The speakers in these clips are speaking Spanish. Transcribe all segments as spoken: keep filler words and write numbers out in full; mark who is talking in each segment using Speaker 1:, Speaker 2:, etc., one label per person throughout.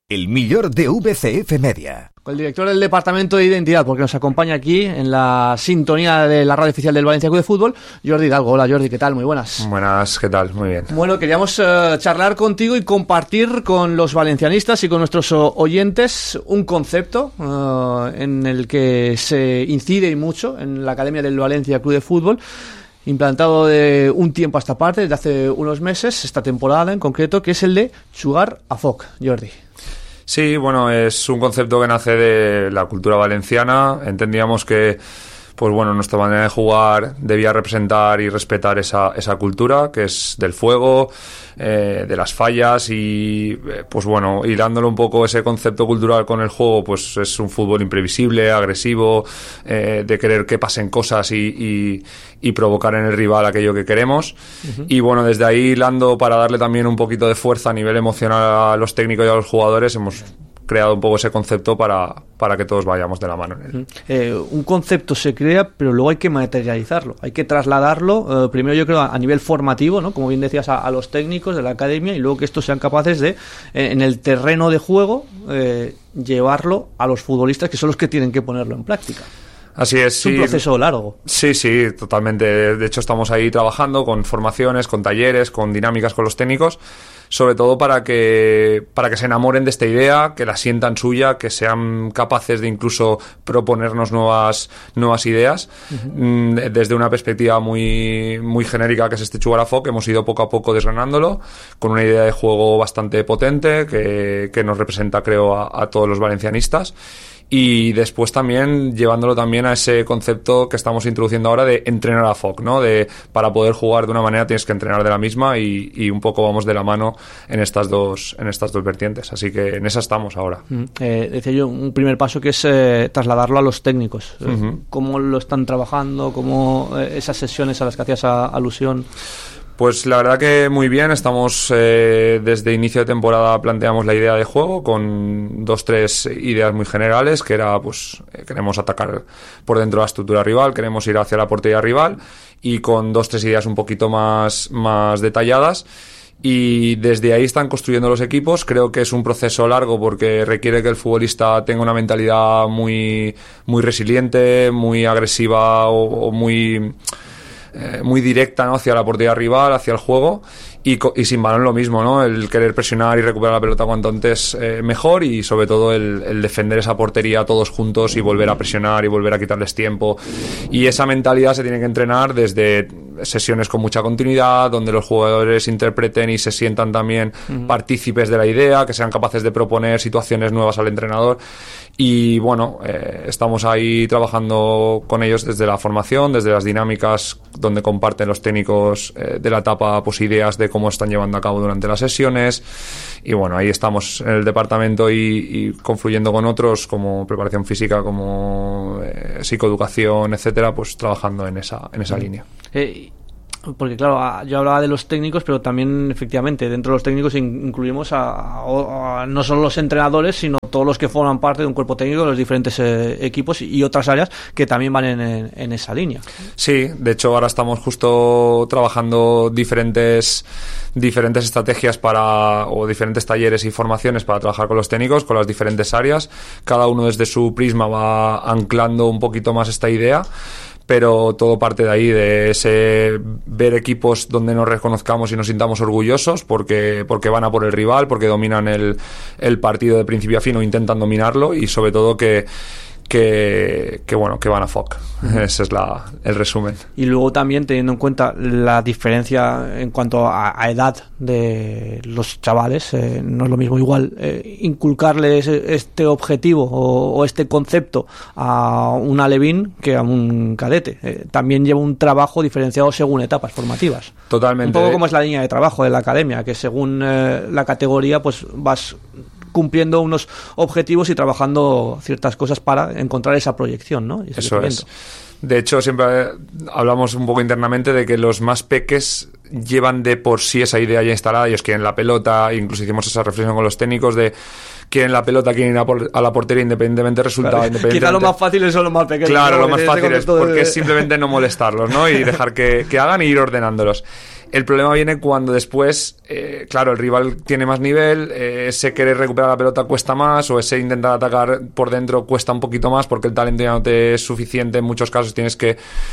Speaker 1: El millor de V C F Media.
Speaker 2: Con el director del Departamento de Identidad, porque nos acompaña aquí en la sintonía de la radio oficial del Valencia Club de Fútbol, Jordi Hidalgo. Hola Jordi, ¿qué tal? Muy buenas.
Speaker 3: Buenas, ¿qué tal? Muy bien.
Speaker 2: Bueno, queríamos uh, charlar contigo y compartir con los valencianistas y con nuestros uh, oyentes un concepto uh, en el que se incide y mucho en la Academia del Valencia Club de Fútbol, implantado de un tiempo a esta parte, desde hace unos meses, esta temporada en concreto, que es el de jugar a foc, Jordi.
Speaker 3: Sí, bueno, es un concepto que nace de la cultura valenciana. Entendíamos que, pues bueno, nuestra manera de jugar debía representar y respetar esa, esa cultura, que es del fuego, eh, de las fallas y, eh, pues bueno, hilándolo un poco ese concepto cultural con el juego, pues es un fútbol imprevisible, agresivo, eh, de querer que pasen cosas y, y, y provocar en el rival aquello que queremos. Uh-huh. Y bueno, desde ahí hilando para darle también un poquito de fuerza a nivel emocional a los técnicos y a los jugadores, hemos creado un poco ese concepto para, para que todos vayamos de la mano en él.
Speaker 2: Eh, un concepto se crea, pero luego hay que materializarlo, hay que trasladarlo, eh, primero yo creo a, a nivel formativo, ¿no? Como bien decías, a, a los técnicos de la academia, y luego que estos sean capaces de, eh, en el terreno de juego, eh, llevarlo a los futbolistas, que son los que tienen que ponerlo en práctica.
Speaker 3: Así es,
Speaker 2: es
Speaker 3: sí.
Speaker 2: un proceso largo.
Speaker 3: Sí, sí, totalmente. De hecho, estamos ahí trabajando con formaciones, con talleres, con dinámicas con los técnicos, sobre todo para que para que se enamoren de esta idea, que la sientan suya, que sean capaces de incluso proponernos nuevas nuevas ideas. Uh-huh. Desde una perspectiva muy muy genérica, que es este jugar a foc, hemos ido poco a poco desgranándolo con una idea de juego bastante potente que, que nos representa, creo, a, a todos los valencianistas. Y después también llevándolo también a ese concepto que estamos introduciendo ahora de entrenar a foc, ¿no? De para poder jugar de una manera tienes que entrenar de la misma y, y un poco vamos de la mano en estas dos en estas dos vertientes. Así que en esa estamos ahora.
Speaker 2: Mm. Eh, decía yo, un primer paso que es eh, trasladarlo a los técnicos.
Speaker 3: Uh-huh.
Speaker 2: ¿Cómo lo están trabajando? ¿Cómo eh, esas sesiones a las que hacías a, alusión?
Speaker 3: Pues la verdad que muy bien. Estamos eh, desde inicio de temporada planteamos la idea de juego con dos, tres ideas muy generales, que era pues eh, queremos atacar por dentro de la estructura rival, queremos ir hacia la portería rival, y con dos, tres ideas un poquito más, más detalladas. Y desde ahí están construyendo los equipos. Creo que es un proceso largo porque requiere que el futbolista tenga una mentalidad muy, muy resiliente, muy agresiva o, o muy... Eh, muy directa, ¿no? Hacia la portería rival, hacia el juego, y, co- y sin balón lo mismo, ¿no? El querer presionar y recuperar la pelota cuanto antes eh, mejor, y sobre todo el, el defender esa portería todos juntos y volver a presionar y volver a quitarles tiempo. Y esa mentalidad se tiene que entrenar desde sesiones con mucha continuidad, donde los jugadores interpreten y se sientan también uh-huh. partícipes de la idea, que sean capaces de proponer situaciones nuevas al entrenador. Y bueno, eh, estamos ahí trabajando con ellos desde la formación, desde las dinámicas donde comparten los técnicos eh, de la etapa pues ideas de cómo están llevando a cabo durante las sesiones. Y bueno, ahí estamos en el departamento y, y confluyendo con otros como preparación física, como eh, psicoeducación, etcétera, pues trabajando en esa en esa mm. línea.
Speaker 2: Eh, Porque claro, yo hablaba de los técnicos, pero también efectivamente dentro de los técnicos incluimos a, a, a no solo los entrenadores, sino todos los que forman parte de un cuerpo técnico de los diferentes eh, equipos y otras áreas que también van en, en, en esa línea.
Speaker 3: Sí, de hecho ahora estamos justo trabajando diferentes diferentes estrategias para o diferentes talleres y formaciones para trabajar con los técnicos, con las diferentes áreas. Cada uno desde su prisma va anclando un poquito más esta idea, pero todo parte de ahí, de ese ver equipos donde nos reconozcamos y nos sintamos orgullosos porque, porque van a por el rival, porque dominan el, el partido de principio a fin o intentan dominarlo, y sobre todo que que, que bueno, que van a foc. Uh-huh. Ese es la, el resumen.
Speaker 2: Y luego también teniendo en cuenta la diferencia en cuanto a, a edad de los chavales, eh, no es lo mismo igual eh, inculcarles este objetivo o, o este concepto a un alevín que a un cadete. Eh, también lleva un trabajo diferenciado según etapas formativas.
Speaker 3: Totalmente.
Speaker 2: Un poco como es la línea de trabajo de la academia, que según eh, la categoría pues vas cumpliendo unos objetivos y trabajando ciertas cosas para encontrar esa proyección, ¿no? Y ese
Speaker 3: Eso es. De hecho, siempre hablamos un poco internamente de que los más peques llevan de por sí esa idea ya instalada. Ellos quieren la pelota, incluso hicimos esa reflexión con los técnicos de quieren la pelota, quieren ir a, por, a la portería independientemente del resultado.
Speaker 2: Claro.
Speaker 3: Independientemente...
Speaker 2: Quizá lo más fácil es lo más pequeño.
Speaker 3: Claro,
Speaker 2: ¿no?
Speaker 3: lo más fácil es porque
Speaker 2: de...
Speaker 3: es simplemente no molestarlos, ¿no? Y dejar que, que hagan e ir ordenándolos. El problema viene cuando después, eh, claro, el rival tiene más nivel, eh, ese querer recuperar la pelota cuesta más, o ese intentar atacar por dentro cuesta un poquito más, porque el talento ya no te es suficiente. En muchos casos tienes que,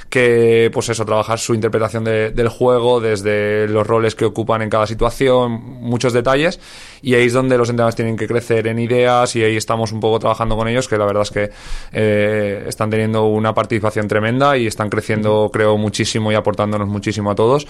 Speaker 3: que pues eso, trabajar su interpretación de, del juego, desde los roles que ocupan en cada situación, muchos detalles, y ahí es donde los entrenadores tienen que crecer en ideas, y ahí estamos un poco trabajando con ellos, que la verdad es que eh, están teniendo una participación tremenda y están creciendo, creo, muchísimo y aportándonos muchísimo a todos.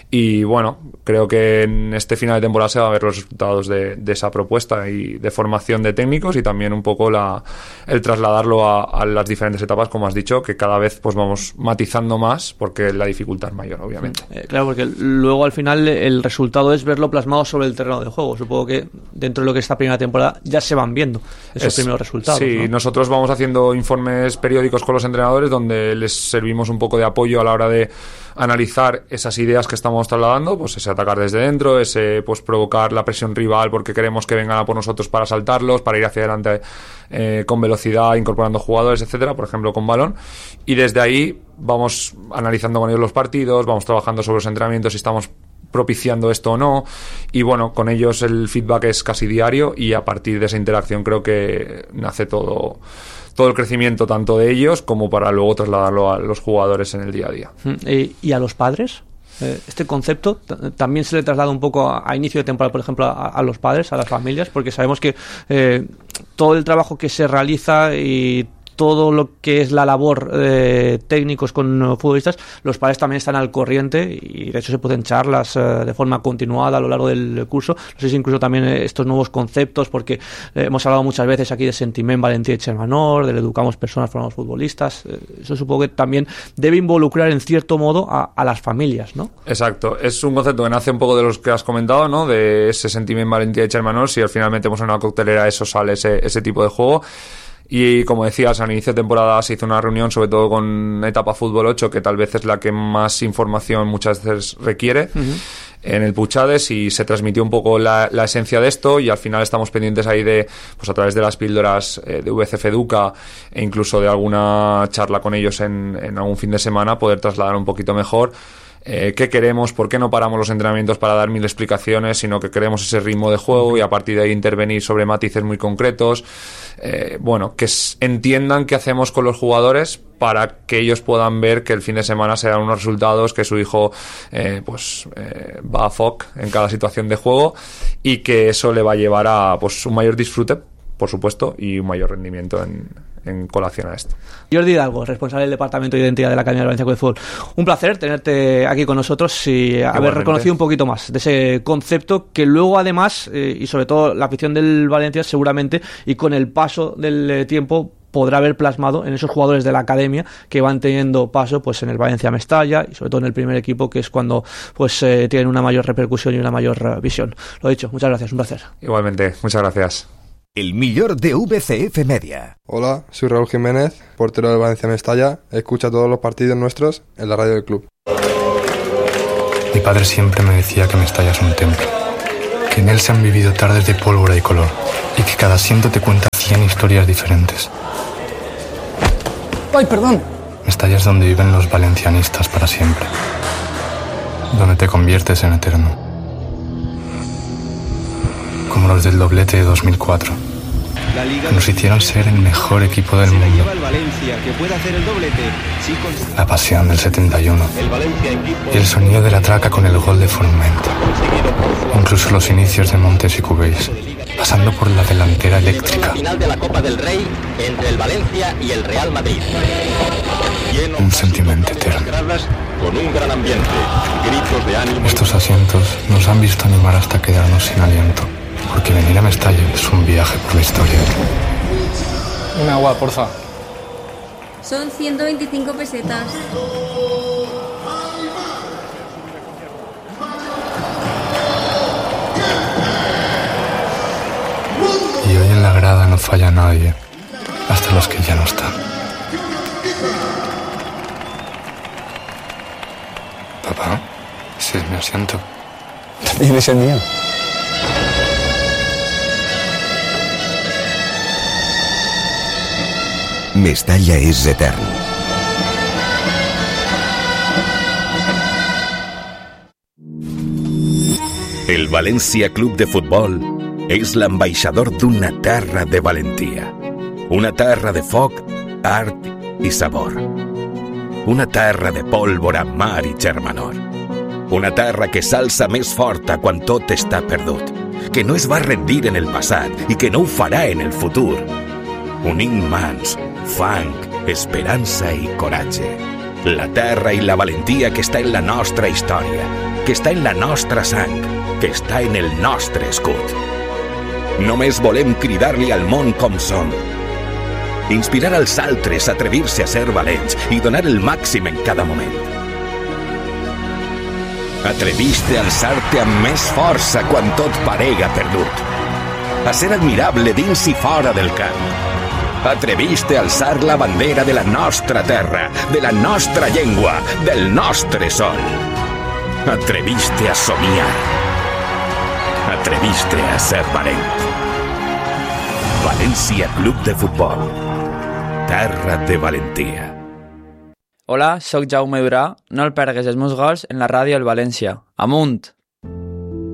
Speaker 3: Y bueno, creo que en este final de temporada se van a ver los resultados de, de esa propuesta y de formación de técnicos, y también un poco la, el trasladarlo a, a las diferentes etapas, como has dicho, que cada vez pues vamos matizando más, porque la dificultad es mayor, obviamente.
Speaker 2: Eh, claro, porque luego al final el resultado es verlo plasmado sobre el terreno de juego. Supongo que dentro de lo que es esta primera temporada ya se van viendo esos es, primeros resultados.
Speaker 3: Sí, ¿no? Nosotros vamos haciendo informes periódicos con los entrenadores donde les servimos un poco de apoyo a la hora de analizar esas ideas que estamos trasladando, pues ese atacar desde dentro, ese pues provocar la presión rival porque queremos que vengan a por nosotros para saltarlos, para ir hacia adelante eh, con velocidad, incorporando jugadores, etcétera, por ejemplo con balón, y desde ahí vamos analizando con ellos los partidos, vamos trabajando sobre los entrenamientos, si estamos propiciando esto o no, y bueno, con ellos el feedback es casi diario, y a partir de esa interacción creo que nace todo todo el crecimiento, tanto de ellos como para luego trasladarlo a los jugadores en el día a día.
Speaker 2: ¿Y a los padres? Este concepto t- también se le traslada un poco a, a inicio de temporada, por ejemplo, a, a los padres, a las familias, porque sabemos que eh, todo el trabajo que se realiza y todo lo que es la labor de técnicos con futbolistas, los padres también están al corriente, y de hecho se pueden charlas eh, de forma continuada a lo largo del curso. No sé si incluso también estos nuevos conceptos, porque eh, hemos hablado muchas veces aquí de sentiment, valentía y Germanor, del educamos personas, formamos futbolistas. Eh, eso supongo que también debe involucrar en cierto modo a, a las familias, ¿no?
Speaker 3: Exacto, es un concepto que nace un poco de los que has comentado, ¿no? De ese sentiment, valentía y Germanor. Si al final metemos en una coctelera, eso sale ese, ese tipo de juego. Y como decías, al inicio de temporada se hizo una reunión, sobre todo con Etapa Fútbol ocho, que tal vez es la que más información muchas veces requiere, uh-huh. en el Puchades, y se transmitió un poco la, la esencia de esto, y al final estamos pendientes ahí de, pues a través de las píldoras eh, de V C F Educa, e incluso de alguna charla con ellos en, en algún fin de semana, poder trasladar un poquito mejor Eh, qué queremos, por qué no paramos los entrenamientos para dar mil explicaciones, sino que queremos ese ritmo de juego y a partir de ahí intervenir sobre matices muy concretos. Eh, bueno, que s- entiendan qué hacemos con los jugadores para que ellos puedan ver que el fin de semana se dan unos resultados, que su hijo eh, pues eh, va a foc en cada situación de juego, y que eso le va a llevar a pues un mayor disfrute, por supuesto, y un mayor rendimiento en, en colación a esto.
Speaker 2: Jordi Hidalgo, responsable del Departamento de Identidad de la Academia del Valencia Club de Fútbol. Un placer tenerte aquí con nosotros y Igualmente. haber reconocido un poquito más de ese concepto que luego además, eh, y sobre todo la afición del Valencia seguramente, y con el paso del eh, tiempo, podrá ver plasmado en esos jugadores de la academia que van teniendo paso pues en el Valencia Mestalla y sobre todo en el primer equipo, que es cuando pues eh, tienen una mayor repercusión y una mayor uh, visión. Lo dicho, muchas gracias, un placer.
Speaker 3: Igualmente, muchas gracias.
Speaker 1: El millor de V C F Media.
Speaker 4: Hola, soy Raúl Jiménez, portero del Valencia Mestalla. Escucha todos los partidos nuestros en la radio del club.
Speaker 5: Mi padre siempre me decía que Mestalla es un templo, que en él se han vivido tardes de pólvora y color, y que cada asiento te cuenta cien historias diferentes.
Speaker 6: ¡Ay, perdón!
Speaker 5: Mestalla es donde viven los valencianistas para siempre, donde te conviertes en eterno. Como los del doblete de dos mil cuatro, que nos hicieron ser el mejor equipo del mundo. La pasión del setenta y uno y el sonido de la traca con el gol de Forment. Incluso los inicios de Montes y Cubéis, pasando por la delantera eléctrica.
Speaker 7: Final de la Copa del Rey entre el Valencia y el Real Madrid.
Speaker 5: Un sentimiento eterno.
Speaker 7: Con un gran ambiente, gritos de ánimo.
Speaker 5: Estos asientos nos han visto animar hasta quedarnos sin aliento, porque venir a Mestalla es un viaje por la historia.
Speaker 6: Un agua, porfa.
Speaker 8: Son ciento veinticinco pesetas.
Speaker 5: Y hoy en la grada no falla nadie, hasta los que ya no están. Papá, ese es mi asiento.
Speaker 6: ¿Y es el mío?
Speaker 1: Mestalla és etern. El València Club de Futbol és l'ambaixador d'una terra de valentia. Una terra de foc, art i sabor. Una terra de pólvora, mar i germanor. Una terra que s'alça més forta quan tot està perdut, que no es va rendir en el passat i que no ho farà en el futur. Unint mans, fang, esperança i coratge. La terra i la valentia que està en la nostra història, que està en la nostra sang, que està en el nostre escut. Només volem cridar-li al món com som. Inspirar als altres a atrevir-se a ser valents i donar el màxim en cada moment. Atreviste a alçar-te amb més força quan tot parega perdut. A ser admirable dins i fora del camp. Atreviste a alçar la bandera de la nostra terra, de la nostra llengua, del nostre sol. Atreviste a somiar. Atreviste a ser valent. València Club de Futbol. Terra de valentia.
Speaker 9: Hola, sóc Jaume Durà. No el pergues els meus gols en la ràdio El València. Amunt!